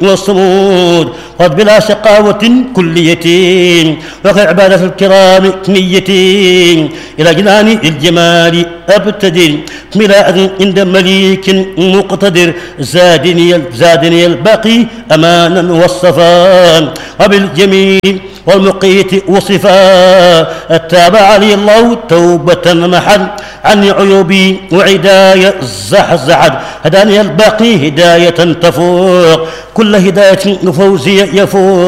والصمود، قد بلا شقاوة كلية وكعبادة الكرام نية، إلى جنان الجمال أبتدر ملاء عند مليك مقتدر، زادني الباقي أمانا والصفاء وبالجميل والمقيت وصفا، اتابع لي الله توبة محل عني عيوبي وعداية زحزحت، هداني الباقي هداية تفوق كل هداية فوزي يفوق.